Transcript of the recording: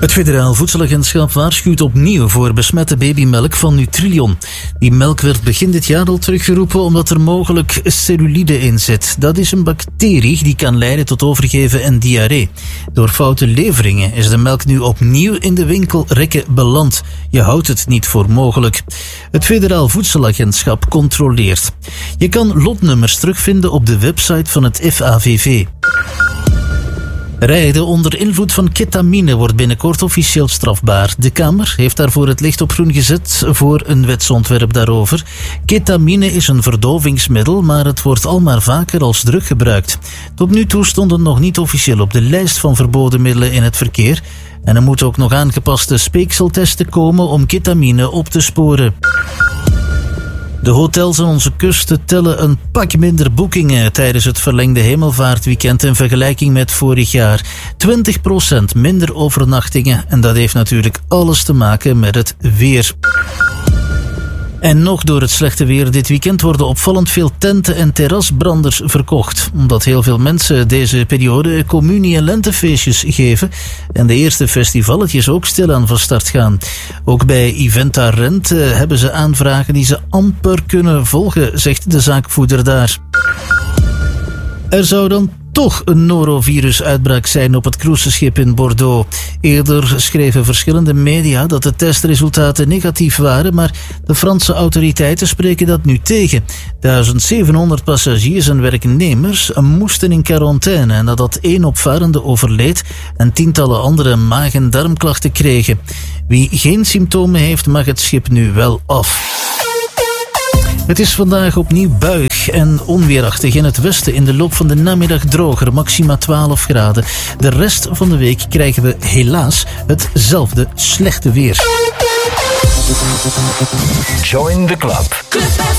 Het Federaal Voedselagentschap waarschuwt opnieuw voor besmette babymelk van Nutrilion. Die melk werd begin dit jaar al teruggeroepen omdat er mogelijk cellulide in zit. Dat is een bacterie die kan leiden tot overgeven en diarree. Door foute leveringen is de melk nu opnieuw in de winkelrekken beland. Je houdt het niet voor mogelijk. Het Federaal Voedselagentschap controleert. Je kan lotnummers terugvinden op de website van het FAVV. Rijden onder invloed van ketamine wordt binnenkort officieel strafbaar. De Kamer heeft daarvoor het licht op groen gezet voor een wetsontwerp daarover. Ketamine is een verdovingsmiddel, maar het wordt al maar vaker als drug gebruikt. Tot nu toe stond het nog niet officieel op de lijst van verboden middelen in het verkeer. En er moeten ook nog aangepaste speekseltesten komen om ketamine op te sporen. De hotels aan onze kusten tellen een pak minder boekingen tijdens het verlengde hemelvaartweekend in vergelijking met vorig jaar. 20% minder overnachtingen en dat heeft natuurlijk alles te maken met het weer. En nog door het slechte weer dit weekend worden opvallend veel tenten en terrasbranders verkocht. Omdat heel veel mensen deze periode communie- en lentefeestjes geven en de eerste festivalletjes ook stilaan van start gaan. Ook bij Iventa Rent hebben ze aanvragen die ze amper kunnen volgen, zegt de zaakvoerder daar. Er zou dan toch een norovirus-uitbraak zijn op het cruiseschip in Bordeaux. Eerder schreven verschillende media dat de testresultaten negatief waren, maar de Franse autoriteiten spreken dat nu tegen. 1700 passagiers en werknemers moesten in quarantaine nadat 1 opvarende overleed en tientallen andere maag- en darmklachten kregen. Wie geen symptomen heeft, mag het schip nu wel af. Het is vandaag opnieuw buig en onweerachtig in het westen. In de loop van de namiddag droger, maxima 12 graden. De rest van de week krijgen we helaas hetzelfde slechte weer. Join the club.